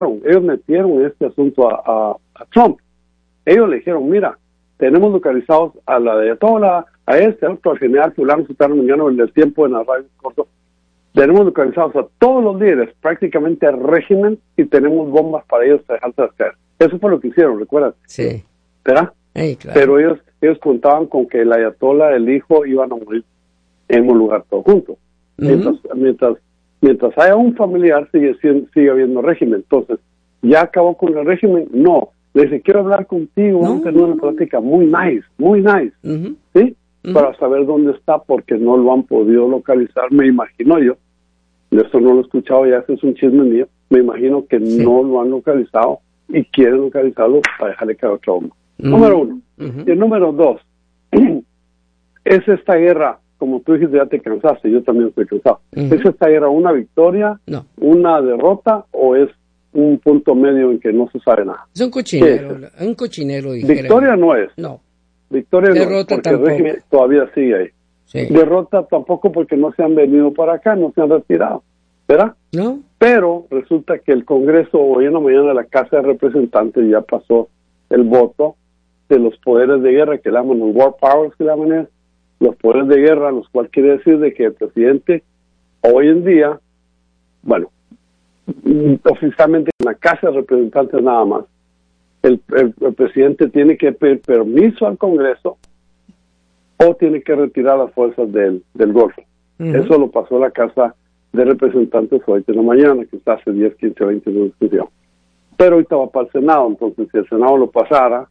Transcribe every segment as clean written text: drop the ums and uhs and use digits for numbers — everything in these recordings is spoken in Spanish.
ellos metieron este asunto a Trump. Ellos le dijeron, mira, tenemos localizados a la de Ayatollah, a este, a otro, al general fulano, sutano, mañana en el tiempo en la radio corto. Tenemos localizados a todos los líderes, prácticamente al régimen, y tenemos bombas para ellos dejarse caer. Eso fue lo que hicieron, ¿recuerdas? Sí. ¿Verdad? Hey, claro. Pero ellos contaban con que el Ayatollah, el hijo, iban a morir en un lugar todos juntos. Mientras haya un familiar, sigue habiendo régimen. Entonces, ¿ya acabó con el régimen? No. Le dice, quiero hablar contigo, vamos a tener una plática muy nice, ¿sí? Para saber dónde está, porque no lo han podido localizar, me imagino yo. Esto no lo he escuchado, ya ese es un chisme mío. Me imagino que no lo han localizado y quieren localizarlo para dejarle caer otra bomba. Número uno. Y el número dos, ¿es esta guerra, como tú dijiste, ya te cansaste, yo también estoy cansado? ¿Es esta guerra una victoria, una derrota, o es un punto medio en que no se sabe nada? Es un cochinero. Victoria no es. No. Victoria derrota no, porque tampoco. el régimen todavía sigue ahí. Sí. Derrota tampoco, porque no se han venido para acá, no se han retirado, ¿verdad? No. Pero resulta que el Congreso, hoy en la mañana, la Casa de Representantes ya pasó el voto de los poderes de guerra, que le llaman los war powers, que le llaman los poderes de guerra, los cuales quiere decir de que el presidente hoy en día, bueno, oficialmente en la Casa de Representantes nada más, el presidente tiene que pedir permiso al Congreso o tiene que retirar las fuerzas del Golfo. Eso lo pasó la Casa de Representantes hoy en la mañana, que está hace 10, 15, 20 de discusión. Pero ahorita va para el Senado, entonces si el Senado lo pasara,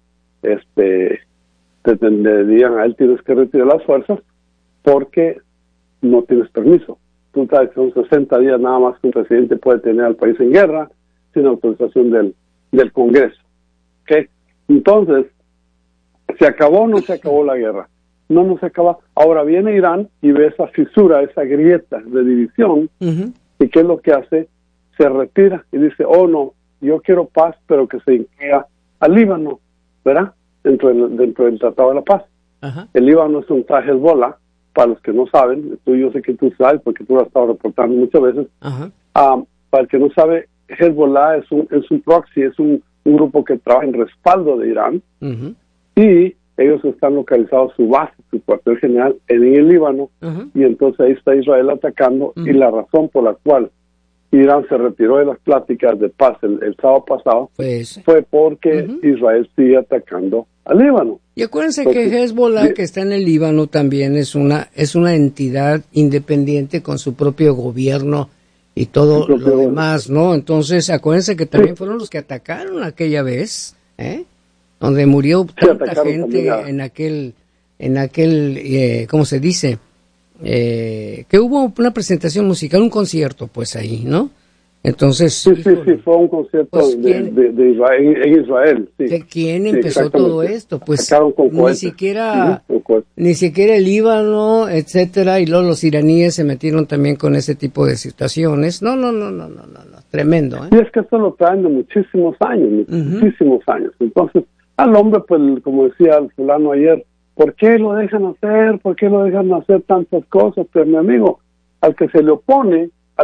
le dirían a él, tienes que retirar las fuerzas porque no tienes permiso. Tú sabes que son 60 días nada más que un presidente puede tener al país en guerra sin autorización del Congreso. ¿Okay? Entonces, ¿se acabó o no se acabó la guerra? No se acaba. Ahora viene Irán y ve esa fisura, esa grieta de división, y ¿qué es lo que hace? Se retira y dice, oh no, yo quiero paz, pero que se incluya al Líbano, ¿verdad? Dentro del Tratado de la Paz. El Líbano es un Hezbollah, para los que no saben, yo sé que tú sabes, porque tú lo has estado reportando muchas veces. Para el que no sabe, Hezbollah es un proxy, es un grupo que trabaja en respaldo de Irán, y ellos están localizados, su base, su cuartel general en el Líbano, y entonces ahí está Israel atacando, y la razón por la cual Irán se retiró de las pláticas de paz el sábado pasado fue porque Israel sigue atacando al Líbano. Y acuérdense que Hezbollah, que está en el Líbano, también es una entidad independiente con su propio gobierno y todo lo demás, ¿no? Entonces, acuérdense que también fueron los que atacaron aquella vez, donde murió tanta gente en aquel, ¿cómo se dice? Que hubo una presentación musical, un concierto, pues ahí, ¿no? Entonces, sí, fue un concierto pues, de Israel, en Israel. Sí. ¿Quién empezó todo esto? Pues ni siquiera el Líbano, etcétera, y luego los iraníes se metieron también con ese tipo de situaciones. No, tremendo, ¿eh? Y es que esto lo traen de muchísimos años. Entonces, al hombre, pues, como decía el fulano ayer, ¿por qué lo dejan hacer? ¿Por qué lo dejan hacer tantas cosas? Pero mi amigo, al que se le opone,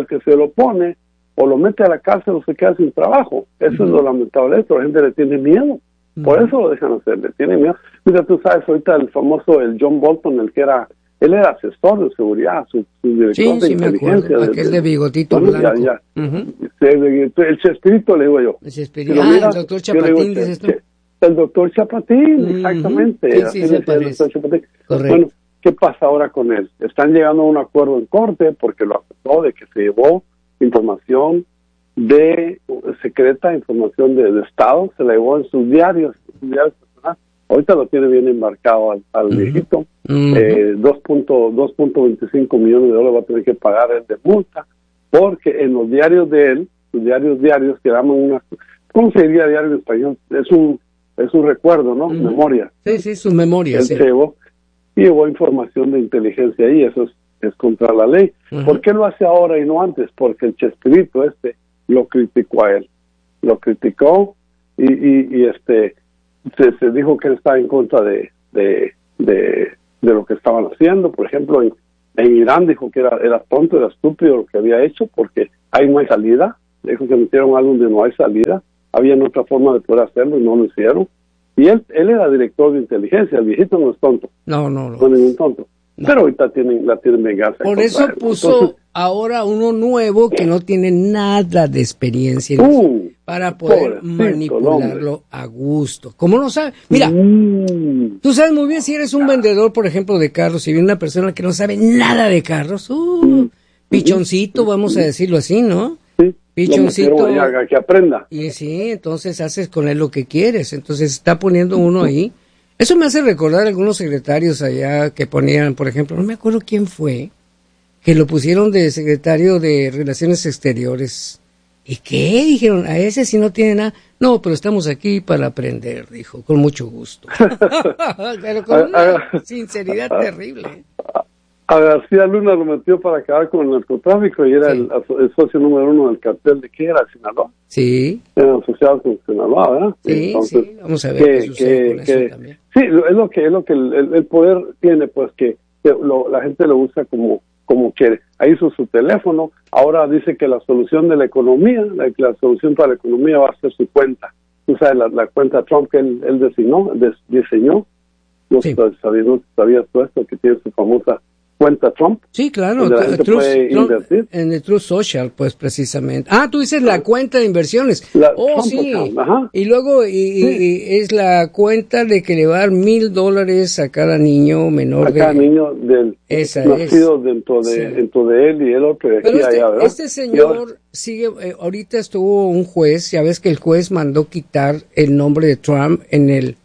o lo mete a la cárcel o se queda sin trabajo. Eso es lo lamentable de esto. La gente le tiene miedo. Por eso lo dejan hacer, le tiene miedo. Mira, tú sabes, ahorita el famoso, el John Bolton, él era asesor de seguridad, su director de inteligencia. Aquel de bigotito blanco. El Chespirito, le digo yo. El Chespirito, el doctor Chapatín, dices tú. El doctor Chapatín, exactamente. Sí, se parece. Bueno, ¿qué pasa ahora con él? Están llegando a un acuerdo en corte porque lo acusó de que se llevó información secreta, información de Estado, se la llevó en sus diarios personales. Ahorita lo tiene bien embarcado al viejito. 2.25 millones de dólares va a tener que pagar él de multa, porque en los diarios de él, sus diarios que llaman una, ¿cómo se diría diario en español? Es un recuerdo, ¿no? Memoria. Sí, su memoria. Él llevó información de inteligencia ahí, eso es contra la ley. ¿Por qué lo hace ahora y no antes? Porque el Chespirito lo criticó a él. Lo criticó y se dijo que él estaba en contra de lo que estaban haciendo. Por ejemplo, en Irán dijo que era tonto, era estúpido lo que había hecho, porque ahí no hay salida, dijo que metieron algo donde no hay salida, había otra forma de poder hacerlo y no lo hicieron. Y él era director de inteligencia, el viejito no es tonto. No es ningún tonto. No. Pero ahorita la tienen venganza. Por eso puso entonces, ahora uno nuevo que no tiene nada de experiencia para poder manipularlo a gusto. ¿Cómo no sabe? Mira, tú sabes muy bien si eres un vendedor, por ejemplo, de carros, si viene una persona que no sabe nada de carros, pichoncito, vamos a decirlo así, ¿no? Sí. Pichoncito. Que aprenda. Y sí, entonces haces con él lo que quieres. Entonces está poniendo uno ahí. Eso me hace recordar a algunos secretarios allá que ponían, por ejemplo, no me acuerdo quién fue, que lo pusieron de secretario de Relaciones Exteriores. ¿Y qué? Dijeron, a ese sí no tiene nada. No, pero estamos aquí para aprender, dijo, con mucho gusto. Pero con una sinceridad terrible. A García Luna lo metió para acabar con el narcotráfico y era el socio número 1 del cartel de, ¿qué era? ¿Sinaloa? Sí. Eran asociados con Sinaloa, ¿verdad? Sí, entonces, sí, vamos a ver qué sucede con eso también. Sí, es lo que el poder tiene, pues que la gente lo usa como quiere. Ahí hizo su teléfono, ahora dice que la solución de la economía, la solución para la economía va a ser su cuenta. Tú sabes, la cuenta Trump que él diseñó. No sabías tú esto, que tiene su famosa cuenta Trump. Sí, claro, Trump, en el Truth Social, pues precisamente. Tú dices la cuenta de inversiones. Sí. Y luego es la cuenta de que le va a dar $1,000 a cada niño menor cada niño nacido dentro de él y el otro de aquí. Pero allá, ¿verdad? este señor sigue, ahorita estuvo un juez, ya ves que el juez mandó quitar el nombre de Trump en el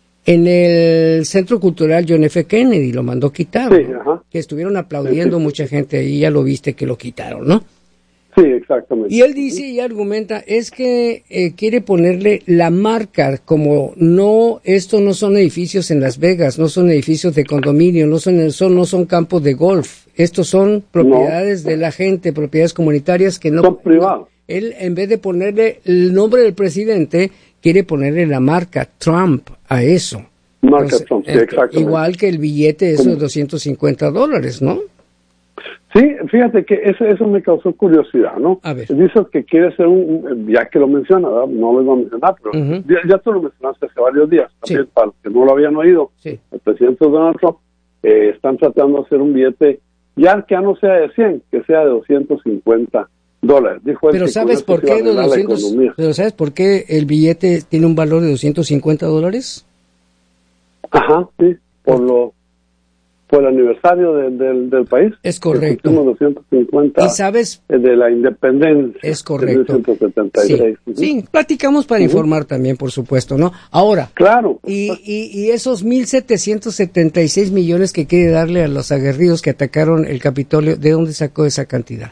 Centro Cultural John F. Kennedy, lo mandó quitar, sí, ¿no? Que estuvieron aplaudiendo mucha gente ahí, ya lo viste que lo quitaron, ¿no? Sí, exactamente. Y él dice y argumenta, es que quiere ponerle la marca, como estos no son edificios en Las Vegas, no son edificios de condominio, no son campos de golf, estos son propiedades de la gente, propiedades comunitarias que no son privados. Él, en vez de ponerle el nombre del presidente, quiere ponerle la marca Trump a eso. Marca Trump, sí, exactamente. Igual que el billete de esos $250, ¿no? Sí, fíjate que eso me causó curiosidad, ¿no? A ver. Dice que quiere ser ya que lo menciona, ¿verdad? No lo iba a mencionar, pero ya tú lo mencionaste hace varios días, también para los que no lo habían oído. Sí. El presidente Donald Trump están tratando de hacer un billete, ya que no sea de 100, que sea de $250. Dijo pero ¿sabes por qué pero ¿sabes por qué el billete tiene un valor de $250? Ajá, sí, por el aniversario del país. Es correcto. 250. ¿Y sabes? De la independencia. Es correcto. 1976. Sí, platicamos para informar también, por supuesto, ¿no? Ahora. Claro. Y esos 1,776 millones que quiere darle a los aguerridos que atacaron el Capitolio, ¿de dónde sacó esa cantidad?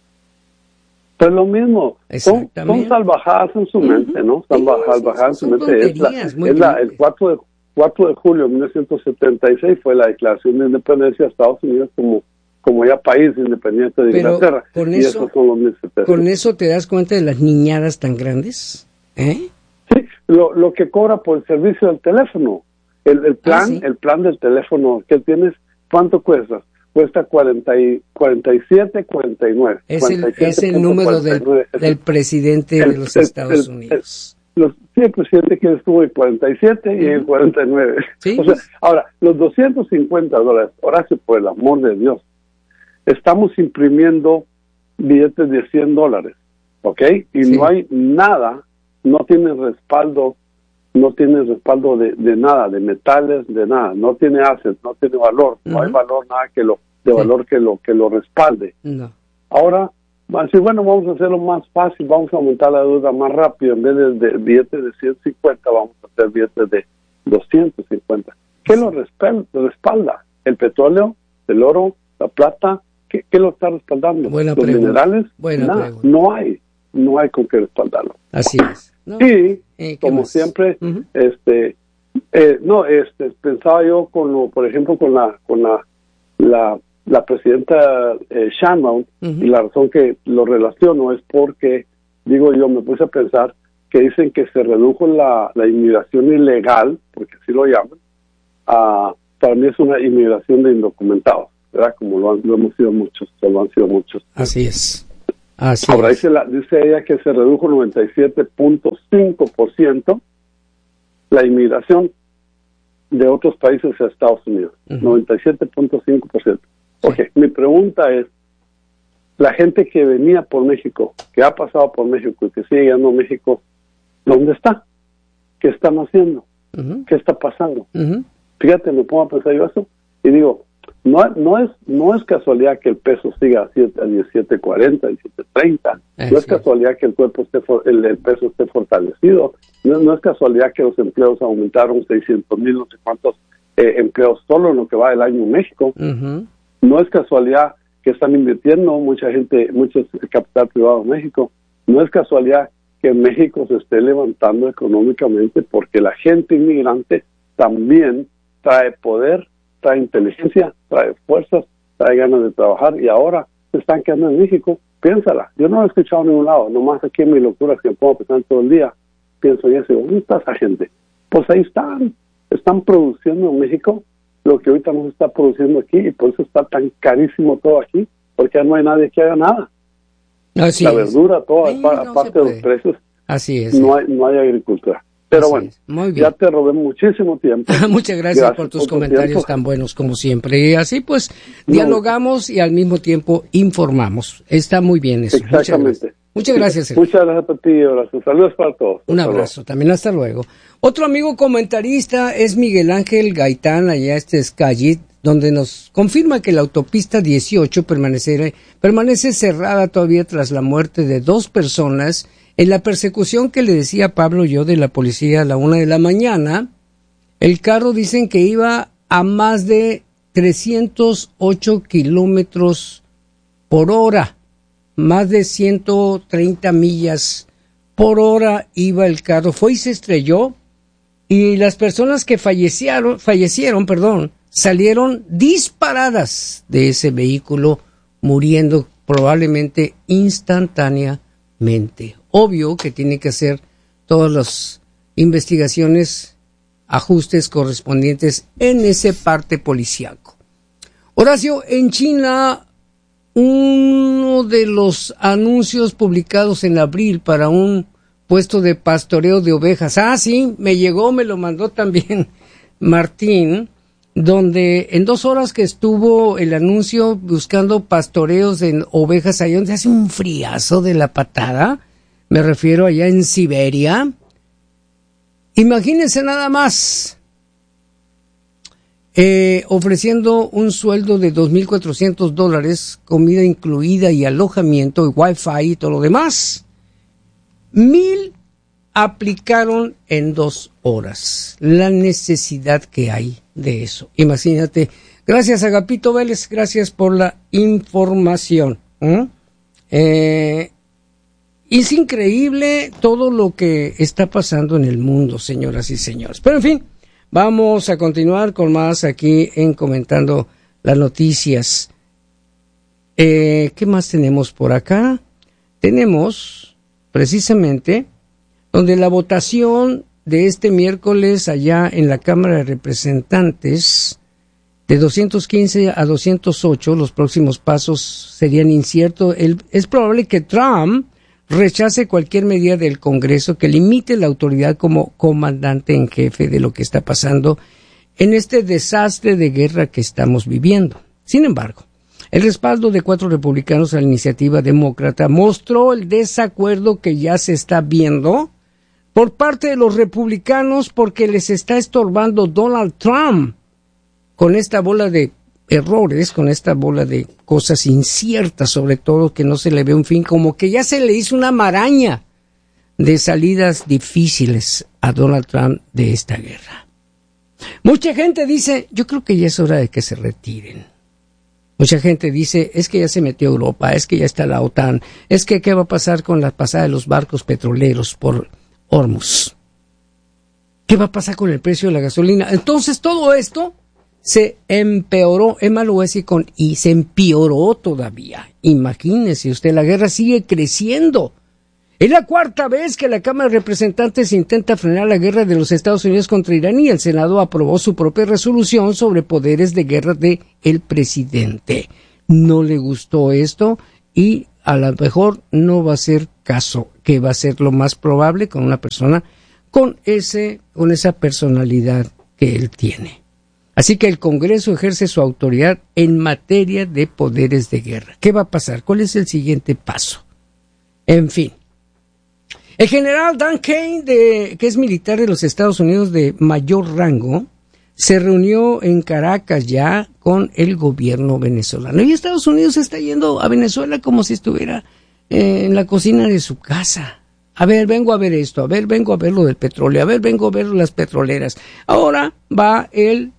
Pues lo mismo, son salvajadas en su mente, ¿no? Salvajadas en su mente. El 4 de julio de 1976 fue la declaración de independencia de Estados Unidos como ya país independiente de Inglaterra. Esos son los 1,700. ¿Con eso te das cuenta de las niñadas tan grandes? Sí, lo que cobra por el servicio del teléfono. El plan del teléfono que tienes, ¿cuánto cuesta? Cuesta 47, 49. Es el número del presidente de los Estados Unidos. Sí, el presidente que estuvo en 47 y en 49. ¿Sí? O sea, ahora, los $250, Horacio, por el amor de Dios, estamos imprimiendo billetes de $100, ¿ok? Y no hay nada, no tiene respaldo de nada, de metales, de nada, no tiene assets, no tiene valor, no hay valor, nada valor que lo respalde. No. Ahora, van a decir, bueno, vamos a hacerlo más fácil, vamos a aumentar la deuda más rápido, en vez de billetes de 150, vamos a hacer billetes de 250. ¿Qué lo respalda? ¿El petróleo, el oro, la plata? ¿Qué lo está respaldando? Buena ¿Los pregunta. minerales? Pregunta. No hay con qué respaldarlo. Así es. ¿No? Y como siempre, pensaba yo por ejemplo, con la presidenta Shannon, y la razón que lo relaciono es porque, digo yo, me puse a pensar que dicen que se redujo la inmigración ilegal, porque así lo llaman, para mí es una inmigración de indocumentados, ¿verdad? Como lo han sido muchos. Así es. Así Ahora es. dice ella que se redujo 97.5% la inmigración de otros países a Estados Unidos. 97.5%. Ok, mi pregunta es, la gente que venía por México, que ha pasado por México y que sigue llegando a México, ¿dónde está? ¿Qué están haciendo? ¿Qué está pasando? Fíjate, me pongo a pensar yo eso y digo, no es casualidad que el peso siga a 17.40, 17.30. No es casualidad que el peso esté fortalecido. No es casualidad que los empleos aumentaron 600,000, no sé cuántos empleos solo en lo que va del año en México. No es casualidad que están invirtiendo mucho capital privado en México. No es casualidad que México se esté levantando económicamente, porque la gente inmigrante también trae poder, trae inteligencia, trae fuerzas, trae ganas de trabajar, y ahora se están quedando en México. Piénsala, yo no lo he escuchado en ningún lado, nomás aquí en mi locura que me pongo a pensar todo el día, pienso en eso, ¿dónde está esa gente? Pues ahí están produciendo en México lo que ahorita no se está produciendo aquí, y por eso está tan carísimo todo aquí, porque ya no hay nadie que haga nada. Así la es. verdura, todo, aparte de los precios, así es. No hay agricultura. Pero así bueno, es. Muy bien. Ya te robé muchísimo tiempo. Muchas gracias por tus comentarios tan buenos como siempre. Y así pues dialogamos y al mismo tiempo informamos. Está muy bien eso. Exactamente. Muchas gracias. Muchas gracias a ti, abrazo. Saludos para todos. Un abrazo. También hasta luego. Otro amigo comentarista es Miguel Ángel Gaitán, allá es Callit, donde nos confirma que la autopista 18 permanece cerrada todavía tras la muerte de 2 personas en la persecución que le decía Pablo yo de la policía a la 1 de la mañana. El carro dicen que iba a más de 308 kilómetros por hora, más de 130 millas por hora iba el carro. Fue y se estrelló, y las personas que fallecieron, salieron disparadas de ese vehículo, muriendo probablemente instantáneamente. Obvio que tiene que hacer todas las investigaciones, ajustes correspondientes en ese parte policíaco. Horacio, en China, uno de los anuncios publicados en abril para un puesto de pastoreo de ovejas, sí, me llegó, me lo mandó también Martín, donde en 2 horas que estuvo el anuncio buscando pastoreos de ovejas, allá donde hace un friazo de la patada, me refiero allá en Siberia. Imagínense nada más, ofreciendo un sueldo de $2,400, comida incluida y alojamiento y wifi y todo lo demás. 1,000 aplicaron en 2 horas. La necesidad que hay de eso. Imagínate. Gracias, Agapito Vélez. Gracias por la información. Es increíble todo lo que está pasando en el mundo, señoras y señores. Pero en fin, vamos a continuar con más aquí en Comentando las Noticias. ¿Qué más tenemos por acá? Tenemos, precisamente, donde la votación de este miércoles allá en la Cámara de Representantes, de 215 a 208, los próximos pasos serían inciertos. Es probable que Trump rechace cualquier medida del Congreso que limite la autoridad como comandante en jefe de lo que está pasando en este desastre de guerra que estamos viviendo. Sin embargo, el respaldo de 4 republicanos a la iniciativa demócrata mostró el desacuerdo que ya se está viendo por parte de los republicanos, porque les está estorbando Donald Trump con esta bola de errores, con esta bola de cosas inciertas, sobre todo que no se le ve un fin, como que ya se le hizo una maraña de salidas difíciles a Donald Trump de esta guerra. Mucha gente dice, yo creo que ya es hora de que se retiren. Mucha gente dice, es que ya se metió Europa, es que ya está la OTAN, es que qué va a pasar con la pasada de los barcos petroleros por Hormuz. ¿Qué va a pasar con el precio de la gasolina? Entonces todo esto se empeoró, y se empeoró todavía. Imagínese usted, la guerra sigue creciendo. Es la 4ª vez que la Cámara de Representantes intenta frenar la guerra de los Estados Unidos contra Irán, y el Senado aprobó su propia resolución sobre poderes de guerra del presidente. No le gustó esto y a lo mejor no va a ser caso, que va a ser lo más probable con una persona con esa personalidad que él tiene. Así que el Congreso ejerce su autoridad en materia de poderes de guerra. ¿Qué va a pasar? ¿Cuál es el siguiente paso? En fin. El general Dan Kane, que es militar de los Estados Unidos de mayor rango, se reunió en Caracas ya con el gobierno venezolano. Y Estados Unidos está yendo a Venezuela como si estuviera en la cocina de su casa. A ver, vengo a ver esto, a ver, vengo a ver lo del petróleo, a ver, vengo a ver las petroleras. Ahora va el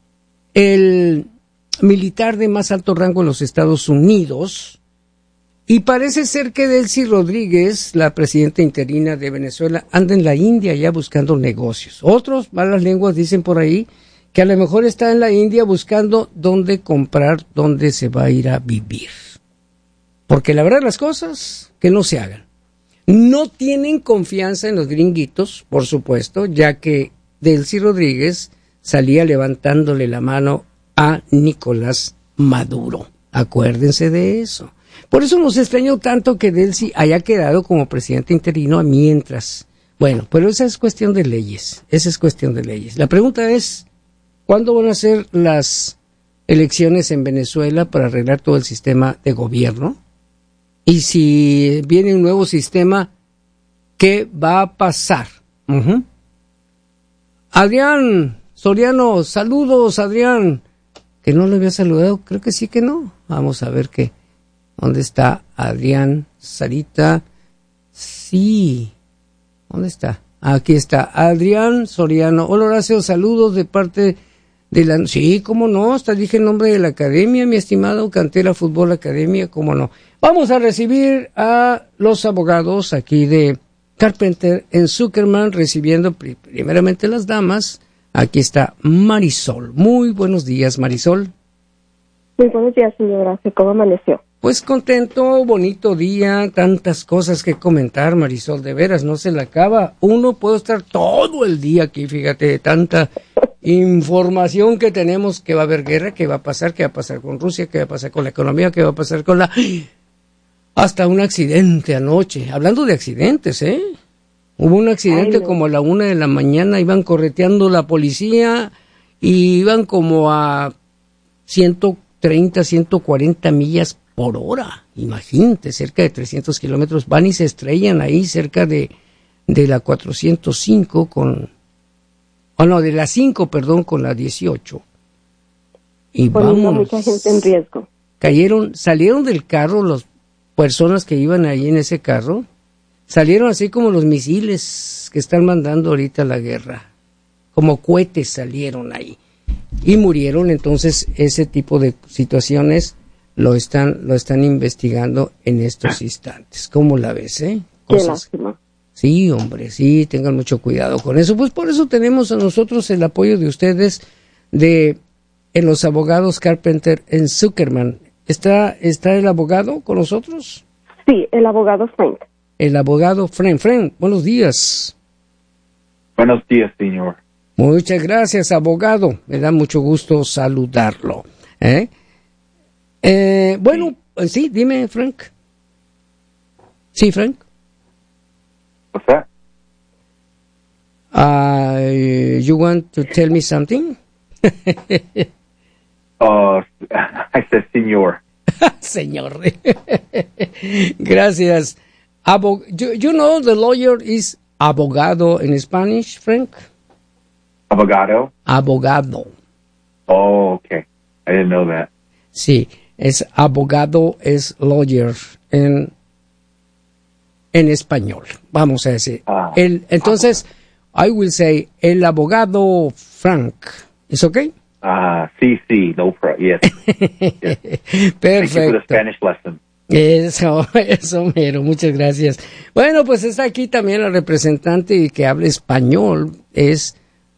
militar de más alto rango en los Estados Unidos, y parece ser que Delcy Rodríguez, la presidenta interina de Venezuela, anda en la India ya buscando negocios. Otros, malas lenguas, dicen por ahí que a lo mejor está en la India buscando dónde comprar, dónde se va a ir a vivir. Porque la verdad las cosas que no se hagan. No tienen confianza en los gringuitos, por supuesto, ya que Delcy Rodríguez salía levantándole la mano a Nicolás Maduro. Acuérdense de eso. Por eso nos extrañó tanto que Delcy haya quedado como presidente interino mientras. Bueno, pero esa es cuestión de leyes. Esa es cuestión de leyes. La pregunta es, ¿cuándo van a ser las elecciones en Venezuela para arreglar todo el sistema de gobierno? Y si viene un nuevo sistema, ¿qué va a pasar? Adrián Soriano, saludos, Adrián. Que no le había saludado, creo que sí que no. Vamos a ver qué. ¿Dónde está Adrián? Sarita. Sí. ¿Dónde está? Aquí está. Adrián Soriano. Hola, Horacio, saludos de parte de la... Sí, cómo no, hasta dije el nombre de la academia, mi estimado, Cantera Fútbol Academia, cómo no. Vamos a recibir a los abogados aquí de Carpenter & Zuckerman, recibiendo primeramente las damas. Aquí está Marisol. Muy buenos días, Marisol. Muy buenos días, señor Horacio. ¿Cómo amaneció? Pues contento, bonito día, tantas cosas que comentar, Marisol, de veras, no se la acaba. Uno puede estar todo el día aquí, fíjate, tanta información que tenemos, que va a haber guerra, que va a pasar con Rusia, que va a pasar con la economía, que va a pasar con la... Hasta un accidente anoche, hablando de accidentes, Hubo un accidente como a la 1 a.m, iban correteando la policía y iban como a 130, 140 millas por hora. Imagínate, cerca de 300 kilómetros, van y se estrellan ahí cerca de la 405 de la 5, perdón, con la 18. Y poniendo mucha gente en riesgo. Salieron del carro las personas que iban ahí en ese carro. Salieron así como los misiles que están mandando ahorita la guerra. Como cohetes salieron ahí. Y murieron. Entonces ese tipo de situaciones lo están investigando en estos instantes. ¿Cómo la ves, Qué lástima. Sí, hombre, sí, tengan mucho cuidado con eso. Pues por eso tenemos a nosotros el apoyo de ustedes en los abogados Carpenter & Zuckerman. ¿Está el abogado con nosotros? Sí, el abogado Frank. El abogado Frank. Frank, buenos días. Buenos días, señor. Muchas gracias, abogado. Me da mucho gusto saludarlo. Bueno, sí, dime, Frank. Sí, Frank. What's that? You want to tell me something? I said señor. Señor. Gracias. You know the lawyer is abogado in Spanish, Frank? Abogado? Abogado. Oh, okay. I didn't know that. Sí, es abogado, es lawyer en español. Vamos a decir. Entonces, I will say, el abogado Frank. ¿Es okay? Sí, no problem. Yes. Yes. Perfecto. Thank you for the Spanish lesson. Eso mero, muchas gracias. Bueno, pues está aquí también la representante que habla español, es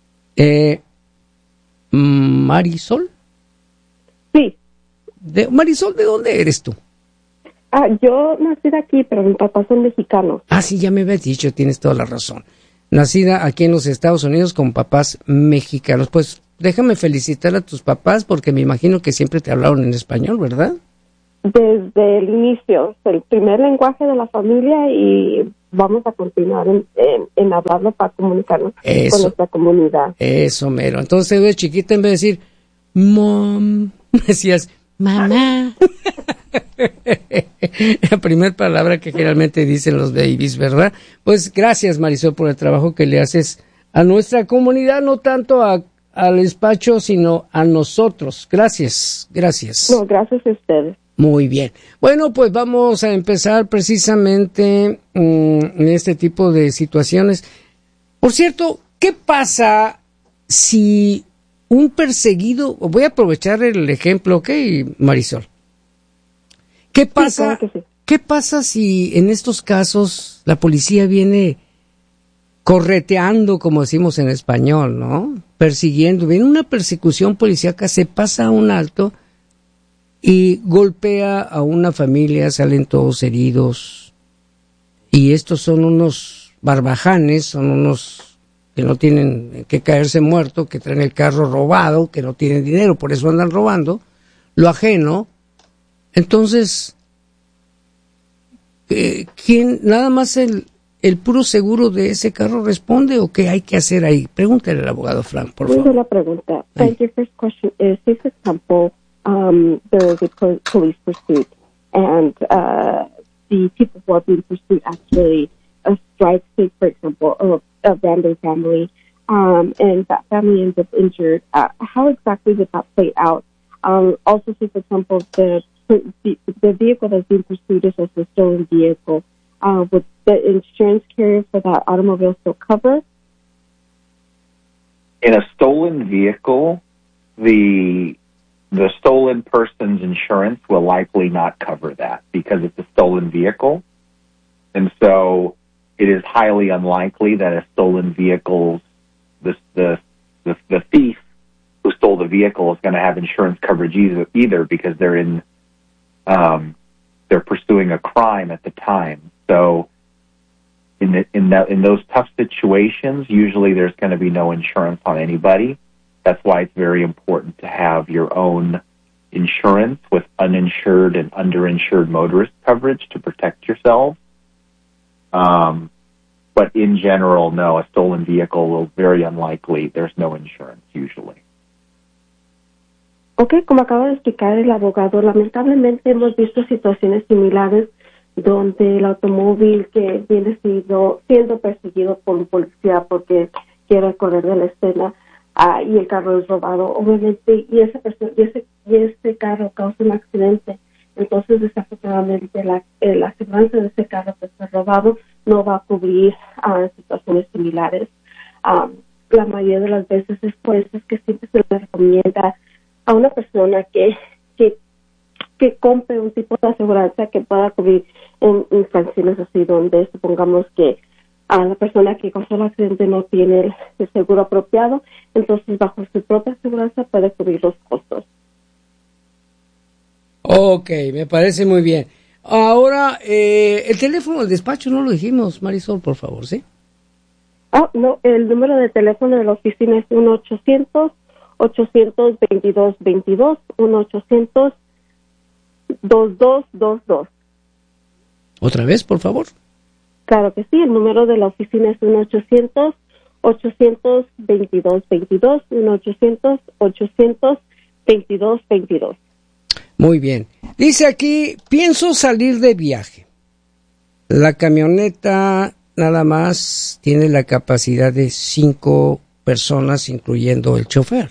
Marisol. Sí. Marisol, ¿de dónde eres tú? Yo nací aquí, pero mis papás son mexicanos. Sí, ya me habías dicho, tienes toda la razón. Nacida aquí en los Estados Unidos con papás mexicanos. Pues déjame felicitar a tus papás porque me imagino que siempre te hablaron en español, ¿verdad? desde el inicio, el primer lenguaje de la familia, y vamos a continuar en hablarlo para comunicarnos con nuestra comunidad. Eso, mero. Entonces, de chiquita, en vez de decir, mom, decías, mamá. La primera palabra que generalmente dicen los babies, ¿verdad? Pues gracias, Marisol, por el trabajo que le haces a nuestra comunidad, no tanto al despacho, sino a nosotros. Gracias. No, gracias a ustedes. Muy bien. Bueno, pues vamos a empezar precisamente en este tipo de situaciones. Por cierto, ¿qué pasa si un perseguido, voy a aprovechar el ejemplo, ¿ok, Marisol? ¿Qué pasa, sí, claro que sí. ¿Qué pasa si en estos casos la policía viene correteando, como decimos en español, ¿no? Persiguiendo, viene una persecución policíaca, se pasa a un alto y golpea a una familia, salen todos heridos, y estos son unos barbajanes, son unos que no tienen que caerse muertos, que traen el carro robado, que no tienen dinero, por eso andan robando lo ajeno. Entonces, ¿quién, nada más el puro seguro de ese carro responde, o qué hay que hacer ahí? Pregúntale al abogado Frank, por favor. La pregunta. Your first question is, say for example, there is a police pursuit, and the people who are being pursued actually strike, say for example, a random family, and that family ends up injured. How exactly would that play out? Also, say for example, the vehicle that's being pursued is a stolen vehicle. Would the insurance carrier for that automobile still cover? In a stolen vehicle, the stolen person's insurance will likely not cover that because it's a stolen vehicle. And so it is highly unlikely that a stolen vehicle, the thief who stole the vehicle is going to have insurance coverage either because they're pursuing a crime at the time. So in those tough situations, usually there's going to be no insurance on anybody. That's why it's very important to have your own insurance with uninsured and underinsured motorist coverage to protect yourself. But in general, no, a stolen vehicle will very unlikely, there's no insurance usually. Ok, como acaba de explicar el abogado, lamentablemente hemos visto situaciones similares donde el automóvil que viene siendo perseguido por un policía porque quiere correr de la escena, y el carro es robado, obviamente, y ese carro causa un accidente. Entonces, desafortunadamente, la aseguranza de ese carro que está robado no va a cubrir situaciones similares. La mayoría de las veces es por eso que siempre se le recomienda a una persona que compre un tipo de aseguranza que pueda cubrir en instancias así donde supongamos que la persona que causó el accidente no tiene el seguro apropiado, entonces bajo su propia aseguranza puede cubrir los costos. Ok, me parece muy bien. Ahora, el teléfono del despacho no lo dijimos, Marisol, por favor, ¿sí? No, el número de teléfono de la oficina es 1-800-822-2222, 1-800-2222. ¿Otra vez, por favor? Claro que sí, el número de la oficina es 1-800-822-2222, 1-800-822-2222. Muy bien. Dice aquí, pienso salir de viaje. La camioneta nada más tiene la capacidad de 5 personas, incluyendo el chofer.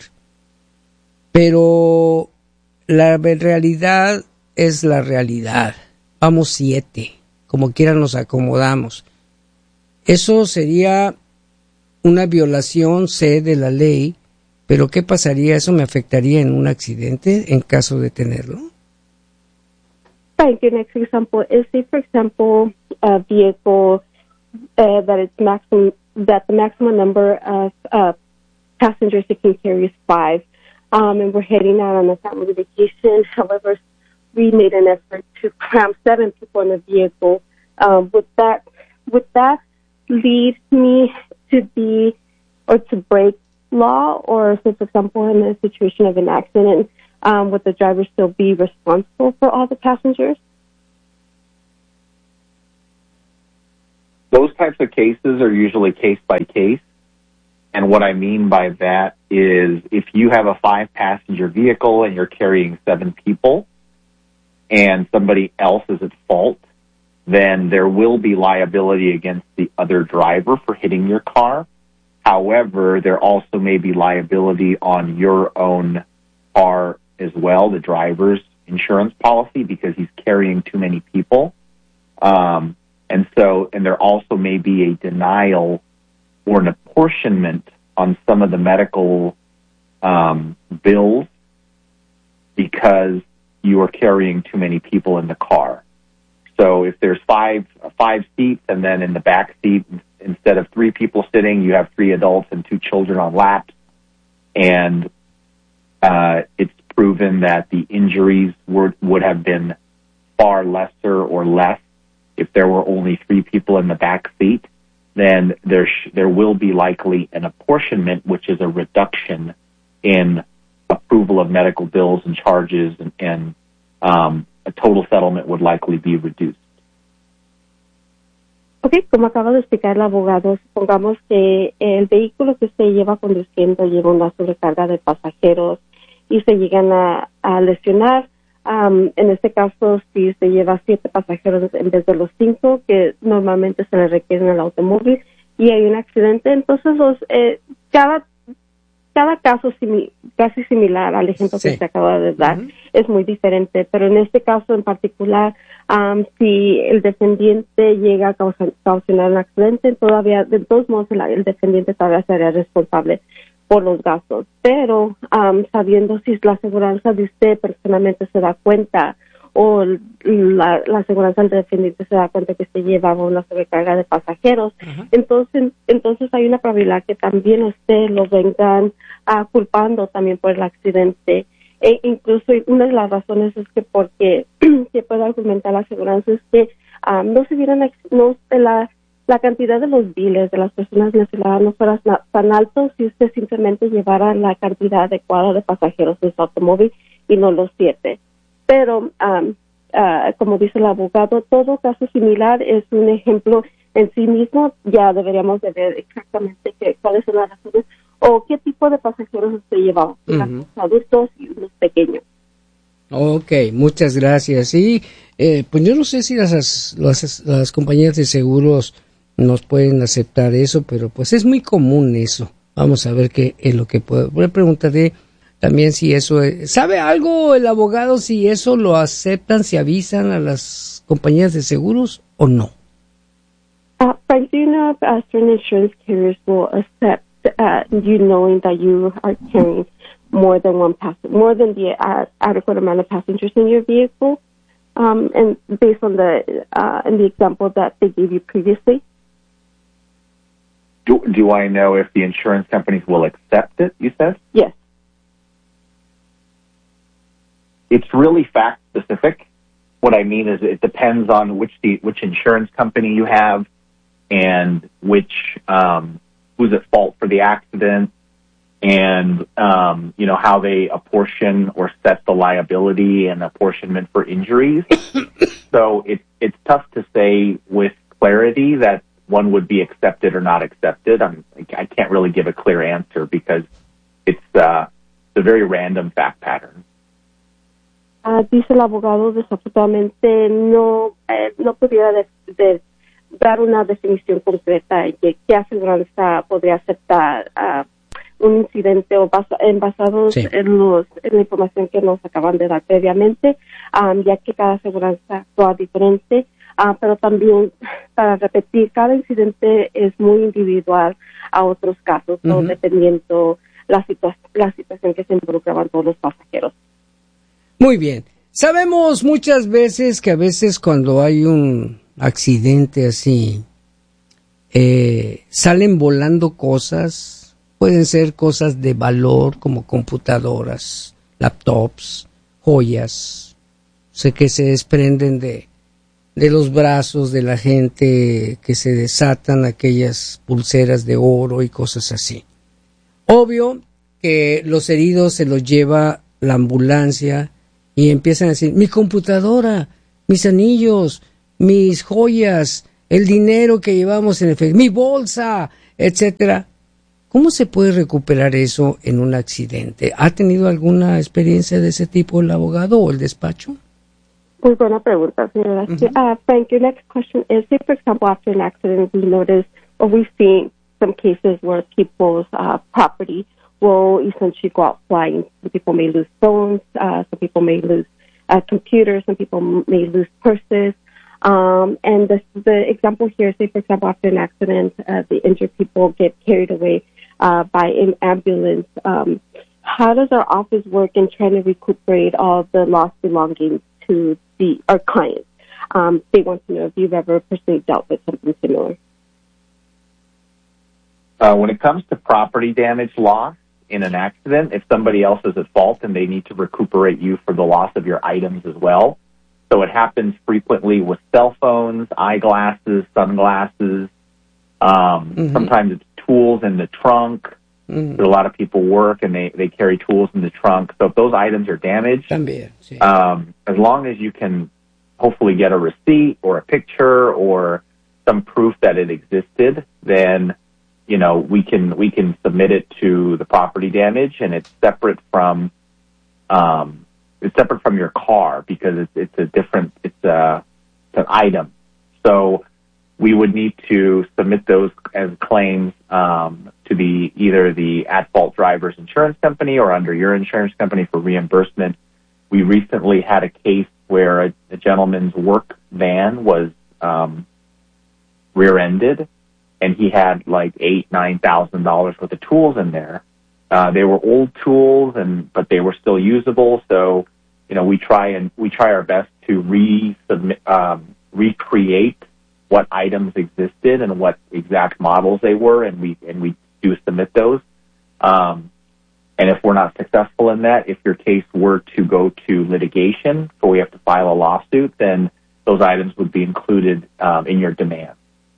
Pero la realidad es la realidad. Vamos 7. Como quiera nos acomodamos. Eso sería una violación, sé, de la ley, pero ¿qué pasaría? ¿Eso me afectaría en un accidente en caso de tenerlo? Right, your next example is, say, for example, a vehicle that the maximum number of passengers it can carry is 5, and we're heading out on a family vacation. However, we made an effort to cram 7 people in a vehicle. Would that lead me to break law, or say, for example, in a situation of an accident, would the driver still be responsible for all the passengers? Those types of cases are usually case by case. And what I mean by that is if you have a 5-passenger vehicle and you're carrying 7 people and somebody else is at fault, then there will be liability against the other driver for hitting your car. However, there also may be liability on your own car as well, the driver's insurance policy, because he's carrying too many people. And there also may be a denial or an apportionment on some of the medical bills because you are carrying too many people in the car. So if there's five seats, and then in the back seat, instead of 3 people sitting, you have 3 adults and 2 children on laps, and it's proven that the injuries would have been far lesser or less if there were only 3 people in the back seat, then there will be likely an apportionment, which is a reduction in approval of medical bills and charges, and a total settlement would likely be reduced. Ok, como acaba de explicar el abogado, supongamos que el vehículo que usted lleva conduciendo lleva una sobrecarga de pasajeros y se llegan a lesionar. En este caso, si se lleva 7 pasajeros en vez de los 5 que normalmente se le requieren al automóvil y hay un accidente, entonces cada caso casi similar al ejemplo que se acaba de dar es muy diferente, pero en este caso en particular, si el defendiente llega a causar un accidente, todavía, de todos modos, el defendiente todavía sería responsable por los gastos, pero sabiendo si la aseguranza de usted personalmente se da cuenta o la aseguranza del defendiente se da cuenta que se llevaba una sobrecarga de pasajeros, entonces hay una probabilidad que también usted lo vengan culpando también por el accidente. E incluso una de las razones es que porque se puede argumentar la aseguranza es que no se vieran la cantidad de los biles de las personas lesionadas no fuera tan alto si usted simplemente llevara la cantidad adecuada de pasajeros en su automóvil y no los 7. Pero, como dice el abogado, todo caso similar es un ejemplo en sí mismo. Ya deberíamos de ver exactamente cuáles son las razones o qué tipo de pasajeros usted llevaba, los adultos y los pequeños. Ok, muchas gracias. Y pues yo no sé si las compañías de seguros nos pueden aceptar eso, pero pues es muy común eso. Vamos a ver qué es lo que puedo. Voy a preguntarle también si eso ¿sabe algo el abogado si eso lo aceptan, si avisan a las compañías de seguros o no? Frank, do you know if certain insurance carriers will accept you knowing that you are carrying more than the adequate amount of passengers in your vehicle, and based on in the example that they gave you previously? Do I know if the insurance companies will accept it, you said? Yes. It's really fact specific. What I mean is it depends on which insurance company you have and which who's at fault for the accident, and how they apportion or set the liability and apportionment for injuries. So it's tough to say with clarity that one would be accepted or not accepted. I can't really give a clear answer because it's a very random fact pattern. Dice el abogado, desafortunadamente no pudiera dar una definición concreta de qué aseguranza podría aceptar un incidente o basados en la información que nos acaban de dar previamente, ya que cada aseguranza actúa diferente, pero también, para repetir, cada incidente es muy individual a otros casos, todo dependiendo la situación que se involucraban todos los pasajeros. Muy bien. Sabemos muchas veces que a veces cuando hay un accidente así, salen volando cosas, pueden ser cosas de valor como computadoras, laptops, joyas, que se desprenden de los brazos de la gente, que se desatan aquellas pulseras de oro y cosas así. Obvio que los heridos se los lleva la ambulancia y empiezan a decir, mi computadora, mis anillos, mis joyas, el dinero que llevamos en efectivo, mi bolsa, etcétera. ¿Cómo se puede recuperar eso en un accidente? ¿Ha tenido alguna experiencia de ese tipo el abogado o el despacho? Muy buena pregunta, señora. Frank, your next question is, say, for example, after an accident, we notice, or we've seen some cases where people's property will essentially go out flying. Some people may lose phones, some people may lose computers, some people may lose purses. And the example here, say, for example, after an accident, the injured people get carried away by an ambulance. How does our office work in trying to recuperate all the lost belongings to our clients? They want to know if you've ever personally dealt with something similar. When it comes to property damage loss in an accident, if somebody else is at fault, then they need to recuperate you for the loss of your items as well. So it happens frequently with cell phones, eyeglasses, sunglasses. Sometimes it's tools in the trunk. A lot of people work and they carry tools in the trunk. So if those items are damaged, as long as you can hopefully get a receipt or a picture or some proof that it existed, then we can submit it to the property damage, and it's separate from your car because it's an item. So we would need to submit those as claims to either the at-fault driver's insurance company or under your insurance company for reimbursement. We recently had a case where a gentleman's work van was rear-ended, and he had like $8,000-9,000 worth of tools in there. They were old tools, but they were still usable. So, we try our best to recreate what items existed and what exact models they were, and we do submit those. And if we're not successful in that, if your case were to go to litigation, so we have to file a lawsuit, then those items would be included in your demand.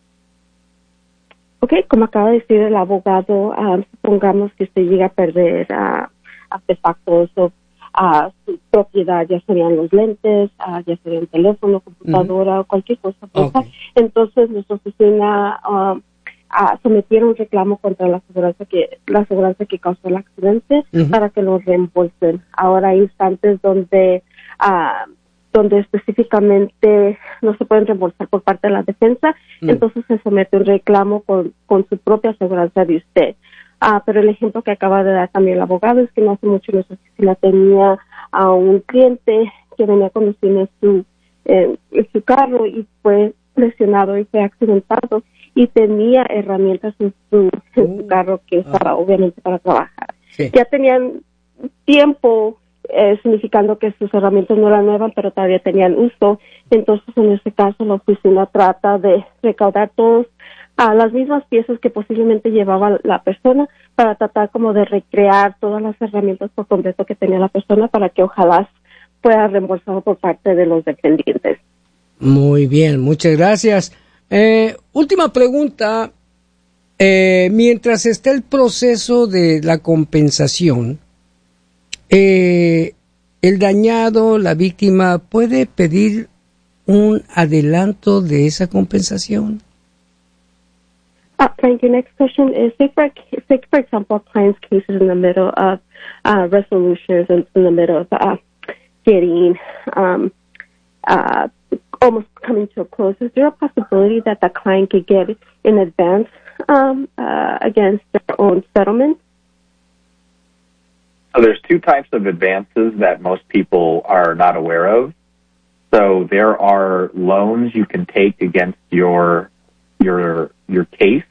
Okay, como acaba de decir el abogado, supongamos que usted llega a perder artefactos o su propiedad, ya serían los lentes, ya sería un teléfono, computadora o cualquier cosa. Okay. Entonces, nuestra oficina sometieron un reclamo contra la aseguranza que causó el accidente para que lo reembolsen. Ahora hay instantes donde específicamente no se pueden reembolsar por parte de la defensa, entonces se somete un reclamo con su propia aseguranza de usted. Pero el ejemplo que acaba de dar también el abogado es que no hace mucho nuestra oficina tenía a un cliente que venía conduciendo en su carro y fue lesionado y fue accidentado y tenía herramientas en su carro que usaba obviamente para trabajar. Sí. Ya tenían tiempo significando que sus herramientas no eran nuevas, pero todavía tenían uso. Entonces, en este caso, la oficina trata de recaudar todas las mismas piezas que posiblemente llevaba la persona para tratar como de recrear todas las herramientas por completo que tenía la persona para que ojalá fuera reembolsado por parte de los dependientes. Muy bien, muchas gracias. Última pregunta. Mientras está el proceso de la compensación, el dañado, la víctima, ¿puede pedir un adelanto de esa compensación? Frank, your next question is, say for example, a client's case is in the middle of resolutions and in the middle of getting almost coming to a close. Is there a possibility that the client could get in advance against their own settlement? So there's two types of advances that most people are not aware of. So there are loans you can take against your case.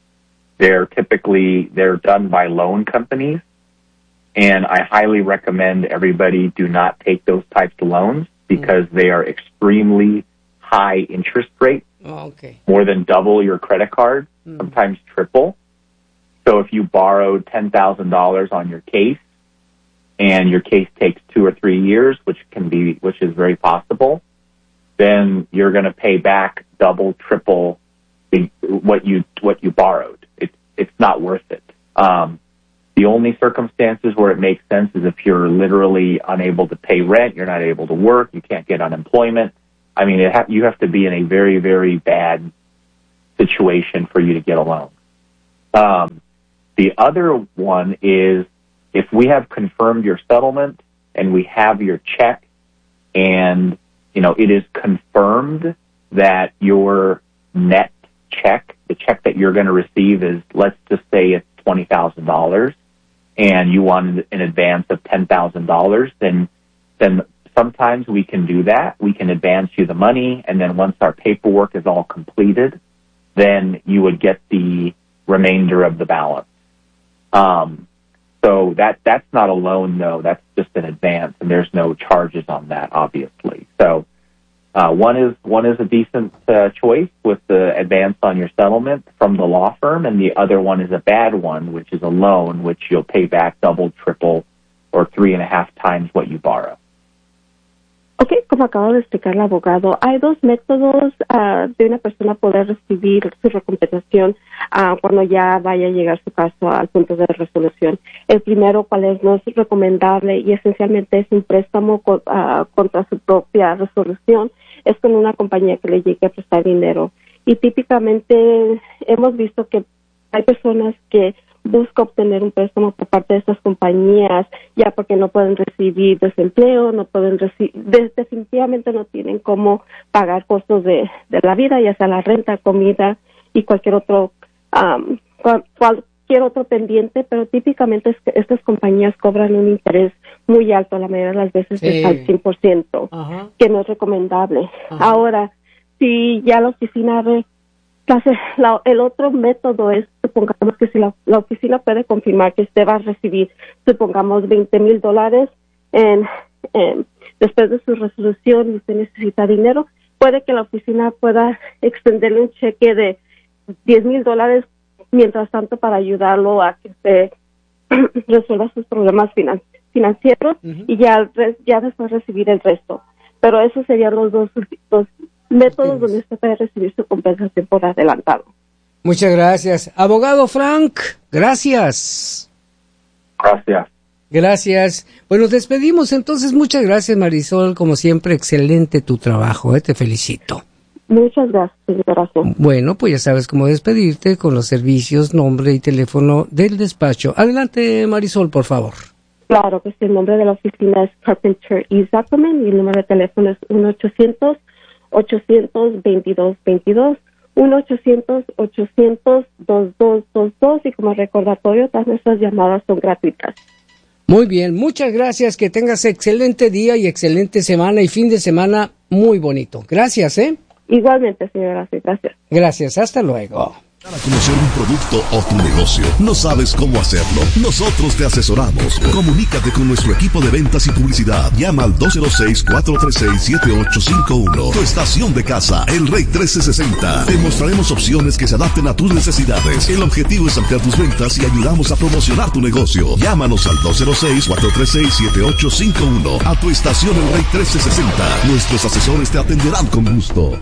They're done by loan companies, and I highly recommend everybody do not take those types of loans because they are extremely high interest rates. More than double your credit card, sometimes triple. So if you borrowed $10,000 on your case, and your case takes 2 or 3 years, which is very possible, then you're going to pay back double, triple what you borrowed. It's not worth it. The The only circumstances where it makes sense is if you're literally unable to pay rent, you're not able to work, you can't get unemployment. I mean, you have to be in a very, very bad situation for you to get a loan. The other one is if we have confirmed your settlement and we have your check and, it is confirmed that your net check, the check that you're going to receive is, let's just say it's $20,000 and you wanted an advance of $10,000, then sometimes we can do that. We can advance you the money, and then once our paperwork is all completed, then you would get the remainder of the balance. So that's not a loan, though. That's just an advance, and there's no charges on that, obviously. So one is a decent choice with the advance on your settlement from the law firm, and the other one is a bad one, which is a loan, which you'll pay back double, triple, or 3.5 times what you borrow. Ok, como acaba de explicar el abogado, hay dos métodos de una persona poder recibir su recompensación cuando ya vaya a llegar su caso al punto de resolución. El primero, cual es no es recomendable y esencialmente es un préstamo contra su propia resolución, es con una compañía que le llegue a prestar dinero. Y típicamente hemos visto que hay personas que busca obtener un préstamo por parte de estas compañías, ya porque no pueden recibir desempleo, no pueden definitivamente no tienen cómo pagar costos de la vida, ya sea la renta, comida y cualquier otro pendiente, pero típicamente estas compañías cobran un interés muy alto, la mayoría de las veces es al 100%, Ajá. que no es recomendable. Ajá. Ahora, si ya la oficina el otro método es, supongamos que si la oficina puede confirmar que usted va a recibir, supongamos, $20,000 después de su resolución y usted necesita dinero, puede que la oficina pueda extenderle un cheque de $10,000 mientras tanto para ayudarlo a que usted resuelva sus problemas financieros uh-huh. y ya después recibir el resto. Pero esos serían los dos métodos donde usted puede recibir su compensación por adelantado. Muchas gracias. Abogado Frank, gracias. Gracias. Pues nos despedimos entonces. Muchas gracias, Marisol. Como siempre, excelente tu trabajo. Te felicito. Muchas gracias, señora. Bueno, pues ya sabes cómo despedirte con los servicios, nombre y teléfono del despacho. Adelante, Marisol, por favor. Claro, pues el nombre de la oficina es Carpenter y Zuckerman y el número de teléfono es 1-800-822-2222, 1-800-800-2222 y como recordatorio, todas nuestras llamadas son gratuitas. Muy bien, muchas gracias, que tengas excelente día y excelente semana y fin de semana muy bonito. Gracias, Igualmente, señora, gracias. Gracias, hasta luego. Para conocer un producto o tu negocio, ¿no sabes cómo hacerlo? Nosotros te asesoramos. Comunícate con nuestro equipo de ventas y publicidad. Llama al 206-436-7851. Tu estación de casa, El Rey 1360. Te mostraremos opciones que se adapten a tus necesidades. El objetivo es ampliar tus ventas y ayudamos a promocionar tu negocio. Llámanos al 206-436-7851. A tu estación El Rey 1360. Nuestros asesores te atenderán con gusto.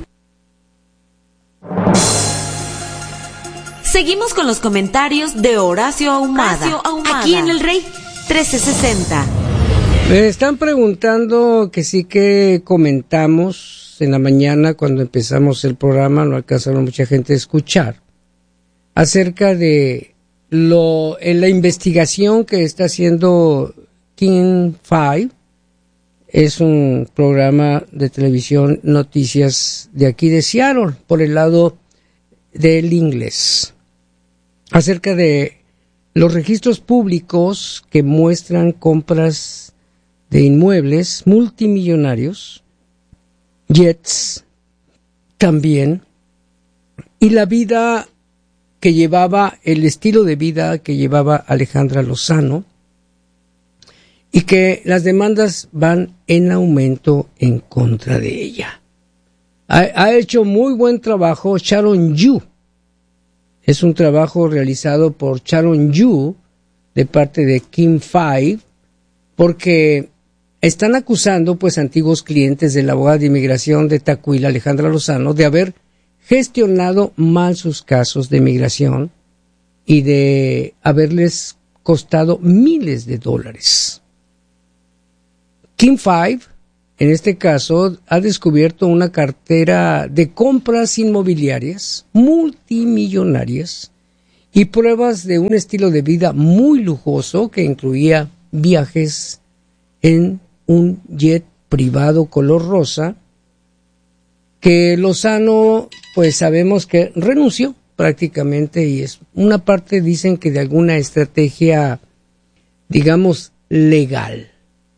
Seguimos con los comentarios de Horacio Ahumada, aquí en El Rey 1360. Me están preguntando que sí que comentamos en la mañana cuando empezamos el programa, no alcanzaron mucha gente a escuchar, acerca de en la investigación que está haciendo King 5, es un programa de televisión noticias de aquí de Seattle, por el lado del inglés, acerca de los registros públicos que muestran compras de inmuebles multimillonarios, jets también, y la vida que llevaba, el estilo de vida que llevaba Alejandra Lozano, y que las demandas van en aumento en contra de ella. Ha hecho muy buen trabajo Sharon Yu. Es un trabajo realizado por Sharon Yu de parte de King 5, porque están acusando pues antiguos clientes de la abogada de inmigración de Tacuila, Alejandra Lozano, de haber gestionado mal sus casos de inmigración y de haberles costado miles de dólares. King 5, en este caso, ha descubierto una cartera de compras inmobiliarias multimillonarias y pruebas de un estilo de vida muy lujoso que incluía viajes en un jet privado color rosa, que Lozano, pues sabemos que renunció prácticamente, y es una parte, dicen que de alguna estrategia, digamos, legal.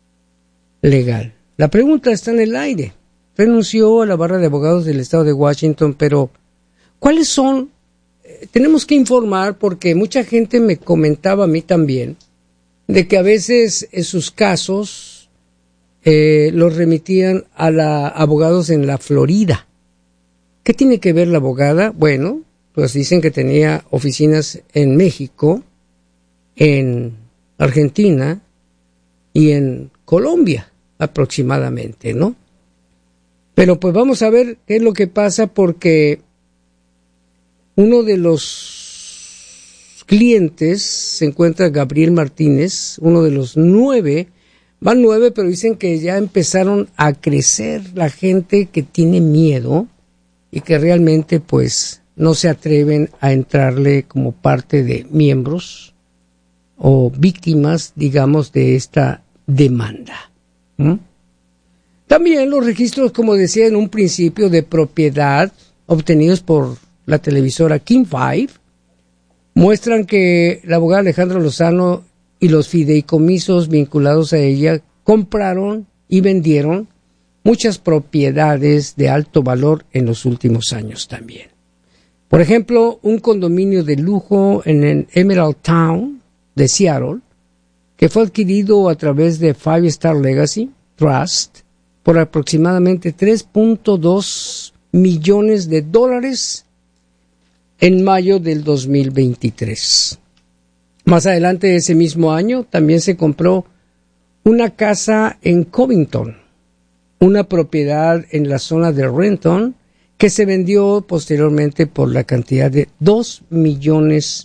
La pregunta está en el aire. Renunció a la barra de abogados del estado de Washington, pero ¿cuáles son? Tenemos que informar, porque mucha gente me comentaba a mí también de que a veces sus casos los remitían a abogados en la Florida. ¿Qué tiene que ver la abogada? Bueno, pues dicen que tenía oficinas en México, en Argentina y en Colombia aproximadamente, ¿no? Pero pues vamos a ver qué es lo que pasa, porque uno de los clientes se encuentra Gabriel Martínez, uno de los 9, van 9, pero dicen que ya empezaron a crecer la gente que tiene miedo y que realmente pues no se atreven a entrarle como parte de miembros o víctimas, digamos, de esta demanda. También los registros, como decía en un principio, de propiedad obtenidos por la televisora King 5 muestran que la abogada Alejandra Lozano y los fideicomisos vinculados a ella compraron y vendieron muchas propiedades de alto valor en los últimos años también. Por ejemplo, un condominio de lujo en el Emerald Town de Seattle, que fue adquirido a través de Five Star Legacy Trust por aproximadamente $3.2 millones en mayo del 2023. Más adelante ese mismo año también se compró una casa en Covington, una propiedad en la zona de Renton, que se vendió posteriormente por la cantidad de $2 millones.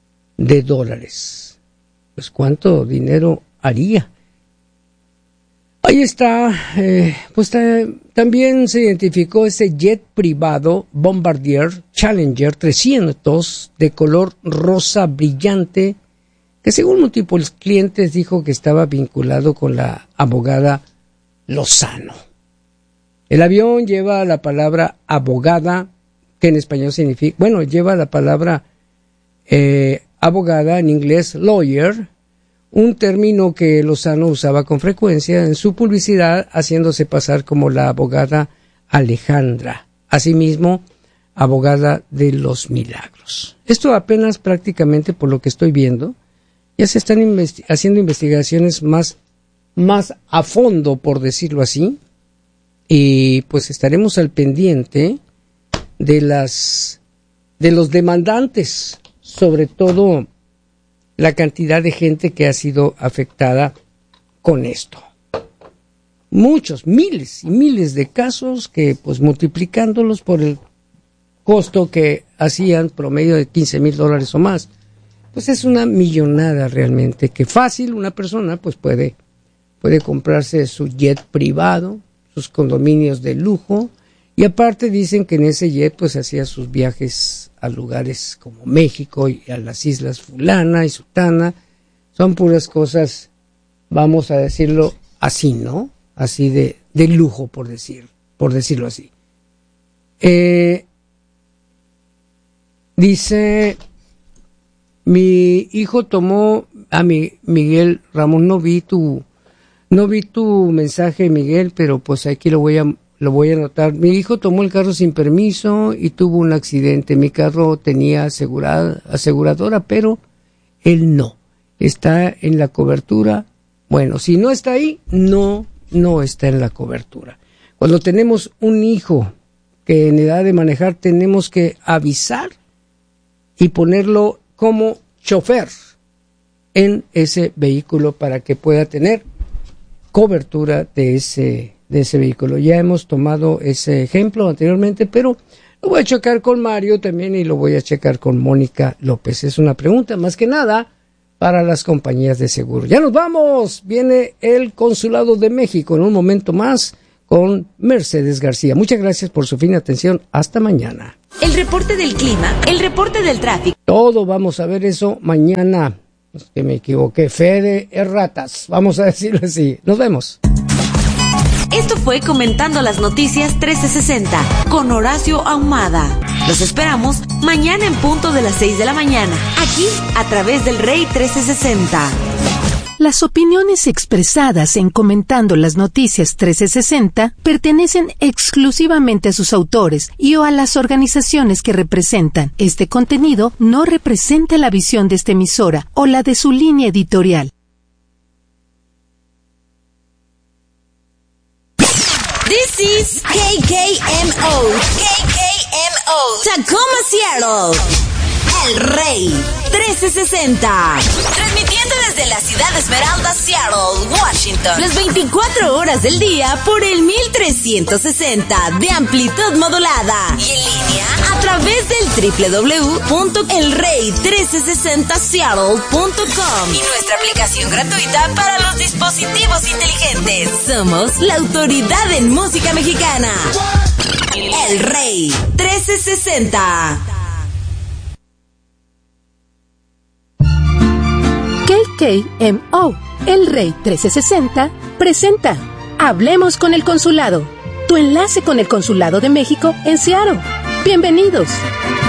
Pues ¿cuánto dinero haría? Ahí está, también se identificó ese jet privado Bombardier Challenger 300 de color rosa brillante, que según múltiples clientes dijo que estaba vinculado con la abogada Lozano. El avión lleva la palabra abogada, que en español significa, lleva la palabra abogada, en inglés lawyer, un término que Lozano usaba con frecuencia en su publicidad, haciéndose pasar como la abogada Alejandra, asimismo abogada de los milagros. Esto apenas, prácticamente por lo que estoy viendo, ya se están haciendo investigaciones más a fondo, por decirlo así, y pues estaremos al pendiente de los demandantes, sobre todo la cantidad de gente que ha sido afectada con esto. Muchos, miles y miles de casos que, pues multiplicándolos por el costo que hacían, promedio de $15,000 o más, pues es una millonada realmente, que fácil una persona pues puede comprarse su jet privado, sus condominios de lujo, y aparte dicen que en ese jet pues hacía sus viajes a lugares como México y a las islas fulana y sutana. Son puras cosas, vamos a decirlo así, ¿no? Así de lujo, por decirlo así. Dice, mi hijo tomó a Miguel Ramón, no vi tu mensaje, Miguel, pero pues aquí lo voy a anotar. Mi hijo tomó el carro sin permiso y tuvo un accidente. Mi carro tenía aseguradora, pero él no. Está en la cobertura. Bueno, si no está ahí, no está en la cobertura. Cuando tenemos un hijo que en edad de manejar, tenemos que avisar y ponerlo como chofer en ese vehículo para que pueda tener cobertura de ese vehículo. Ya hemos tomado ese ejemplo anteriormente, pero lo voy a checar con Mario también y lo voy a checar con Mónica López. Es una pregunta más que nada para las compañías de seguro. Ya nos vamos. Viene el Consulado de México en un momento más con Mercedes García. Muchas gracias por su fina atención. Hasta mañana. El reporte del clima, el reporte del tráfico. Todo vamos a ver eso mañana. Es que me equivoqué. Fe de erratas. Vamos a decirlo así. Nos vemos. Esto fue Comentando las Noticias 1360 con Horacio Ahumada. Los esperamos mañana en punto de las 6 de la mañana, aquí a través del Rey 1360. Las opiniones expresadas en Comentando las Noticias 1360 pertenecen exclusivamente a sus autores y o a las organizaciones que representan. Este contenido no representa la visión de esta emisora o la de su línea editorial. This is KKMO, Tacoma, Seattle. El Rey 1360. Transmitiendo desde la ciudad de Esmeralda, Seattle, Washington. Las 24 horas del día por el 1360 de amplitud modulada. Y en línea a través del www.elrey1360seattle.com. Y nuestra aplicación gratuita para los dispositivos inteligentes. Somos la autoridad en música mexicana. El Rey 1360. KKMO, El Rey 1360, presenta Hablemos con el Consulado, tu enlace con el Consulado de México en Seattle. Bienvenidos.